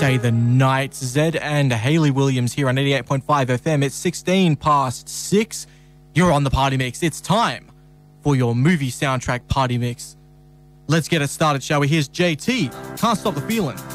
Stay the Night. Zed and Hayley Williams here on 88.5 FM. It's 16 past 6. You're on the Party Mix. It's time for your movie soundtrack Party Mix. Let's get it started, shall we? Here's JT. Can't Stop the Feeling.